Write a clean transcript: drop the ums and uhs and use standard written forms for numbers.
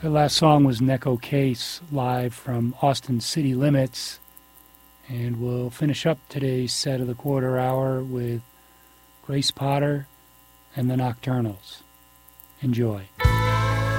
The last song was Neko Case live from Austin City Limits, and we'll finish up today's set of the quarter hour with Grace Potter and the Nocturnals. Enjoy.